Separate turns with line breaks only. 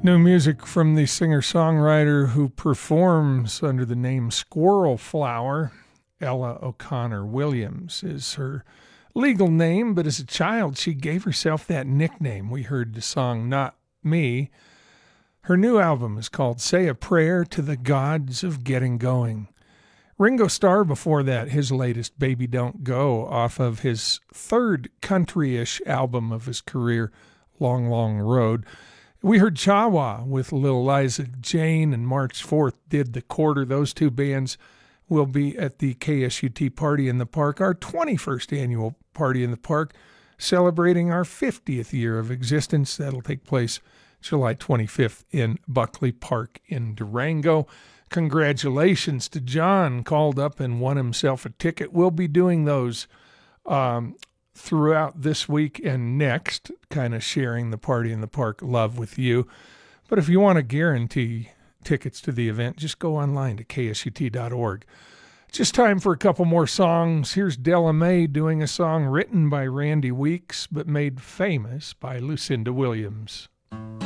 New music from the singer-songwriter who performs under the name Squirrel Flower. Ella O'Connor Williams is her legal name, but as a child she gave herself that nickname. We heard the song Not Me. Her new album is called Say a Prayer to the Gods of Getting Going. Ringo Starr before that, his latest Baby Don't Go, off of his third country-ish album of his career, Long, Long Road. We heard Chawa with Lil Liza Jane, and March 4th did The Quarter. Those two bands will be at the KSUT Party in the Park, our 21st annual Party in the Park, celebrating our 50th year of existence. That'll take place July 25th in Buckley Park in Durango. Congratulations to John, called up and won himself a ticket. We'll be doing those throughout this week and next, kind of sharing the Party in the Park love with you. But if you want to guarantee tickets to the event, just go online to ksut.org. Just time for a couple more songs. Here's Della Mae doing a song written by Randy Weeks but made famous by Lucinda Williams.